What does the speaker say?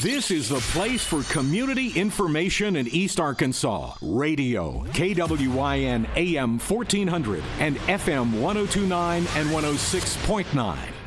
This is the place for community information in East Arkansas. Radio, KWYN AM 1400 and FM 1029 and 106.9.